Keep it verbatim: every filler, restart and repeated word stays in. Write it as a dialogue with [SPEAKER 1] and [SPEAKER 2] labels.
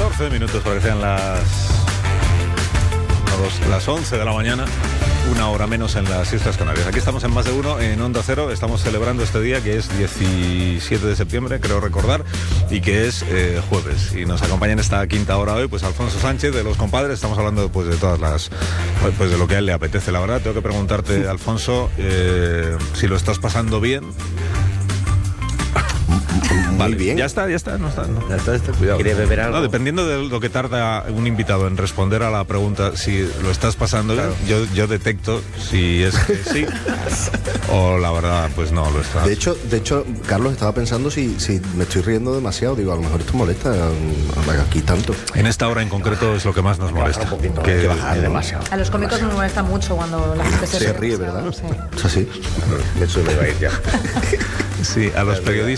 [SPEAKER 1] catorce minutos para que sean las, no, las once de la mañana, una hora menos en las Islas Canarias. Aquí estamos en Más de Uno, en Onda Cero. Estamos celebrando este día que es diecisiete de septiembre, creo recordar, y que es eh, jueves. Y nos acompaña en esta quinta hora hoy, pues Alfonso Sánchez, de Los Compadres. Estamos hablando pues de todas las, pues de lo que a él le apetece. La verdad, tengo que preguntarte, Alfonso, eh, si lo estás pasando bien.
[SPEAKER 2] Vale, bien.
[SPEAKER 1] Ya está, ya está, no está. No.
[SPEAKER 2] Ya está, está, cuidado.
[SPEAKER 3] ¿Quiere beber algo?
[SPEAKER 1] No, dependiendo de lo que tarda un invitado en responder a la pregunta, si lo estás pasando bien, claro. yo, yo detecto si es que sí o la verdad, pues no lo está.
[SPEAKER 2] De hecho, de hecho, Carlos, estaba pensando si, si me estoy riendo demasiado. Digo, a lo mejor esto molesta aquí tanto.
[SPEAKER 1] En esta hora en concreto es lo que más nos molesta.
[SPEAKER 3] Un poquito,
[SPEAKER 1] que,
[SPEAKER 3] que bajar demasiado.
[SPEAKER 4] A los cómicos nos molesta mucho cuando la gente se,
[SPEAKER 2] se ríe, ¿verdad?
[SPEAKER 4] Sí.
[SPEAKER 2] Es así.
[SPEAKER 3] Eso me va a ir ya.
[SPEAKER 1] Sí, a los periodistas.